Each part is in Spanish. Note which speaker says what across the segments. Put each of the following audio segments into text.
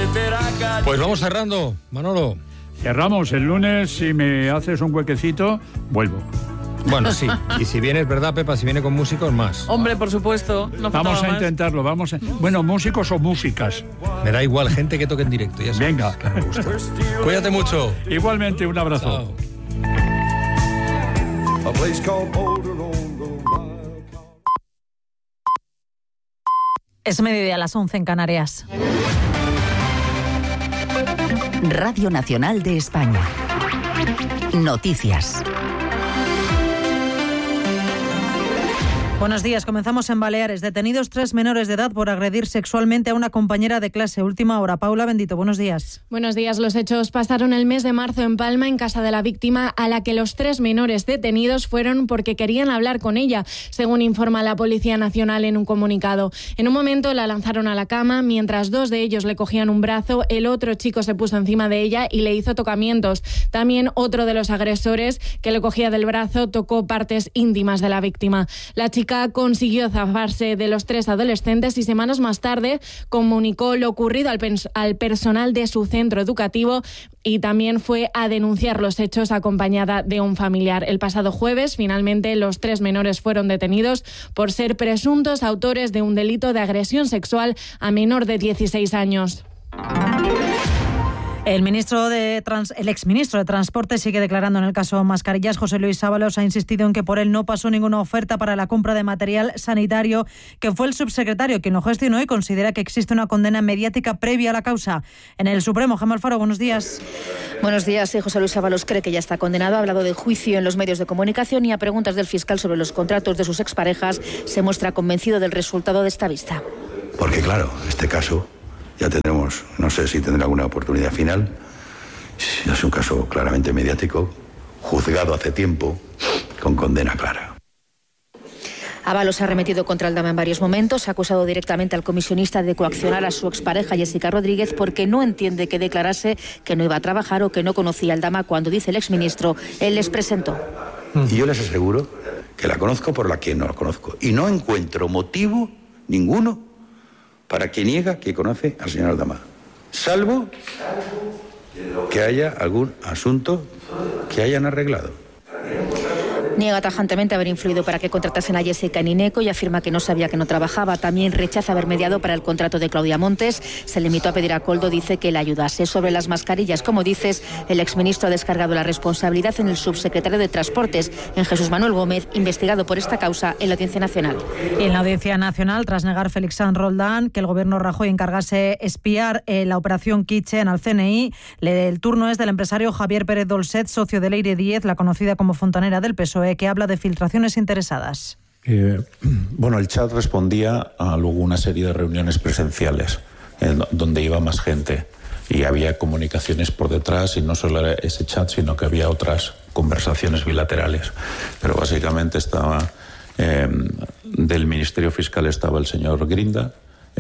Speaker 1: Pues vamos cerrando, Manolo.
Speaker 2: Cerramos el lunes, si me haces un huequecito, vuelvo.
Speaker 1: Bueno, sí. Y si vienes, ¿verdad, Pepa? Si viene con músicos, más.
Speaker 3: Hombre, por supuesto. No
Speaker 2: vamos a
Speaker 3: más.
Speaker 2: intentarlo, Bueno, músicos o músicas.
Speaker 1: Me da igual, gente que toque en directo. Ya sabes,
Speaker 2: venga.
Speaker 1: Que me gusta. Cuídate mucho.
Speaker 2: Igualmente, un abrazo.
Speaker 4: Es mediodía, a las 11 en Canarias.
Speaker 5: Radio Nacional de España. Noticias.
Speaker 4: Buenos días, comenzamos en Baleares. Detenidos 3 menores de edad por agredir sexualmente a una compañera de clase. Última hora. Paula Bendito, buenos días.
Speaker 6: Buenos días. Los hechos pasaron el mes de marzo en Palma, en casa de la víctima, a la que los 3 menores detenidos fueron porque querían hablar con ella, según informa la Policía Nacional en un comunicado. En un momento la lanzaron a la cama, mientras 2 de ellos le cogían un brazo, el otro chico se puso encima de ella y le hizo tocamientos. También otro de los agresores, que le cogía del brazo, tocó partes íntimas de la víctima. La chica consiguió zafarse de los 3 adolescentes y semanas más tarde comunicó lo ocurrido al personal de su centro educativo y también fue a denunciar los hechos acompañada de un familiar. El pasado jueves, finalmente, los 3 menores fueron detenidos por ser presuntos autores de un delito de agresión sexual a menor de 16 años.
Speaker 4: El exministro de Transporte sigue declarando en el caso Mascarillas. José Luis Ábalos ha insistido en que por él no pasó ninguna oferta para la compra de material sanitario, que fue el subsecretario quien lo gestionó, y considera que existe una condena mediática previa a la causa. En el Supremo, Gemma Alfaro, buenos días.
Speaker 7: Buenos días. Sí, José Luis Ábalos cree que ya está condenado. Ha hablado de juicio en los medios de comunicación y a preguntas del fiscal sobre los contratos de sus exparejas se muestra convencido del resultado de esta vista.
Speaker 8: Porque claro, este caso ya tendremos, no sé si tendrá alguna oportunidad final. Es un caso claramente mediático, juzgado hace tiempo, con condena clara.
Speaker 7: Ábalos ha arremetido contra Aldama en varios momentos, ha acusado directamente al comisionista de coaccionar a su expareja Jessica Rodríguez porque no entiende que declarase que no iba a trabajar o que no conocía a Aldama cuando, dice el exministro, él les presentó.
Speaker 8: Y yo les aseguro que la conozco por la que no la conozco. Y no encuentro motivo ninguno para que niega que conoce al señor Aldama, salvo que haya algún asunto que hayan arreglado.
Speaker 7: Niega tajantemente haber influido para que contratasen a Jessica en INECO y afirma que no sabía que no trabajaba. También rechaza haber mediado para el contrato de Claudia Montes. Se limitó a pedir a Koldo, dice, que le ayudase. Sobre las mascarillas, como dices, el exministro ha descargado la responsabilidad en el subsecretario de Transportes, en Jesús Manuel Gómez, investigado por esta causa en la Audiencia Nacional.
Speaker 4: Y en la Audiencia Nacional, tras negar Félix Sanz Roldán que el gobierno Rajoy encargase espiar la operación Kitchen al CNI, el turno es del empresario Javier Pérez Dolcet, socio de Leire Díez, la conocida como Fontanera del PSOE, que habla de filtraciones interesadas.
Speaker 9: Bueno, el chat respondía a luego una serie de reuniones presenciales donde iba más gente y había comunicaciones por detrás, y no solo era ese chat, sino que había otras conversaciones bilaterales. Pero básicamente estaba del Ministerio Fiscal estaba el señor Grinda,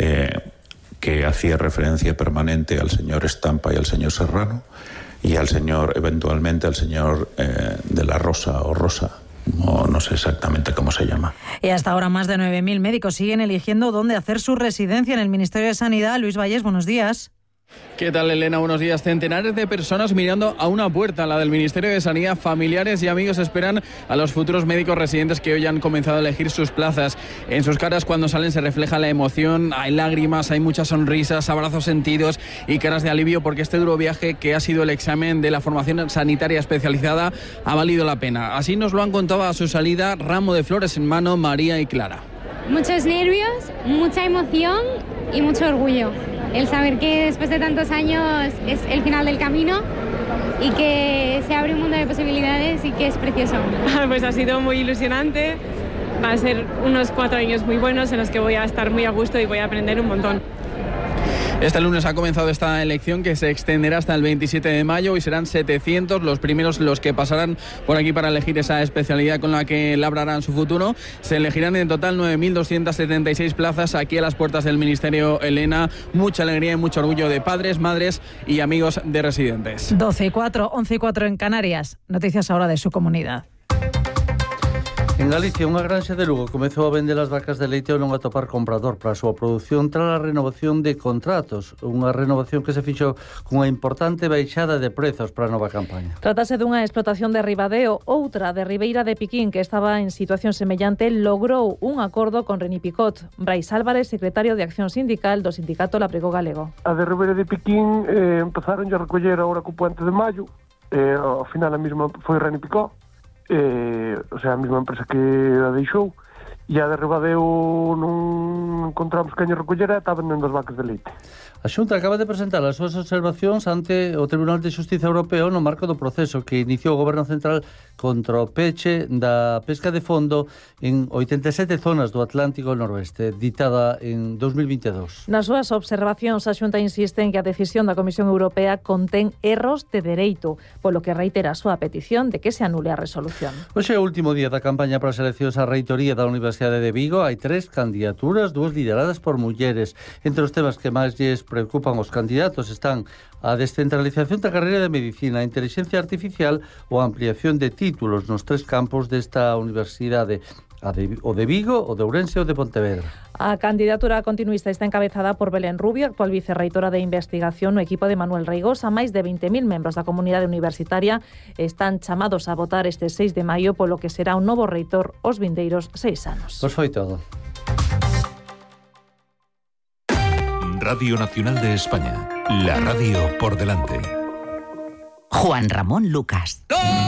Speaker 9: que hacía referencia permanente al señor Estampa y al señor Serrano, y al señor, eventualmente al señor de la Rosa o Rosa. No sé exactamente cómo se llama.
Speaker 4: Y hasta ahora más de 9.000 médicos siguen eligiendo dónde hacer su residencia en el Ministerio de Sanidad. Luis Vallés, buenos días.
Speaker 3: ¿Qué tal, Elena? Buenos días. Centenares de personas mirando a una puerta, la del Ministerio de Sanidad. Familiares y amigos esperan a los futuros médicos residentes que hoy han comenzado a elegir sus plazas. En sus caras, cuando salen, se refleja la emoción, hay lágrimas, hay muchas sonrisas, abrazos sentidos y caras de alivio, porque este duro viaje que ha sido el examen de la formación sanitaria especializada ha valido la pena. Así nos lo han contado a su salida, ramo de flores en mano, María y Clara.
Speaker 10: Muchos nervios, mucha emoción y mucho orgullo. El saber que después de tantos años es el final del camino y que se abre un mundo de posibilidades y que es precioso.
Speaker 11: Pues ha sido muy ilusionante. Va a ser unos 4 años muy buenos en los que voy a estar muy a gusto y voy a aprender un montón.
Speaker 3: Este lunes ha comenzado esta elección que se extenderá hasta el 27 de mayo y serán 700 los primeros los que pasarán por aquí para elegir esa especialidad con la que labrarán su futuro. Se elegirán en total 9.276 plazas aquí a las puertas del Ministerio, Elena. Mucha alegría y mucho orgullo de padres, madres y amigos de residentes.
Speaker 4: 12:04, 11:04 en Canarias. Noticias ahora de su comunidad.
Speaker 12: En Galicia, unha granxa de Lugo comezou a vender as vacas de leite ao non atopar comprador para a súa produción tras a renovación de contratos, unha renovación que se fixou cunha importante baixada de prezos para a nova campaña.
Speaker 13: Trátase dunha explotación de Ribadeo. Outra de Ribeira de Piquín, que estaba en situación semellante, logrou un acordo con Reni Picot. Brais Álvarez, secretario de Acción Sindical do Sindicato Labrego Galego.
Speaker 14: A de Ribeira de Piquín empezaron a recoller agora co puente de maio. Ao final a mesma foi Reni Picot. O sea, a mesma empresa que a deixou, e a de Ribadeo non encontramos quen recollera, está vendendo as vacas de leite.
Speaker 12: A Xunta acaba de presentar as súas observacións ante o Tribunal de Xustiza Europeo no marco do proceso que iniciou o Goberno Central contra o peche da pesca de fondo en 87 zonas do Atlántico Noroeste, ditada en 2022.
Speaker 13: Nas súas observacións, a Xunta insiste en que a decisión da Comisión Europea contén erros de dereito, polo que reitera a súa petición de que se anule a resolución.
Speaker 12: Hoxe é o último día da campaña para as eleccións á reitoría da Universidade de Vigo. Hai 3 candidaturas, 2 lideradas por mulleres. Entre os temas que máis lles preocupan os candidatos están a descentralización da carreira de medicina, a inteligencia artificial ou a ampliación de títulos nos 3 campos desta universidade, o de Vigo, o de Ourense e o de Pontevedra.
Speaker 13: A candidatura continuista está encabezada por Belén Rubio, actual vicerreitora de investigación no equipo de Manuel Reigosa. Máis de 20.000 membros da comunidade universitaria están chamados a votar este 6 de maio polo que será un novo reitor os vindeiros 6 anos.
Speaker 12: Pois foi todo.
Speaker 15: Radio Nacional de España, la radio por delante.
Speaker 5: Juan Ramón Lucas.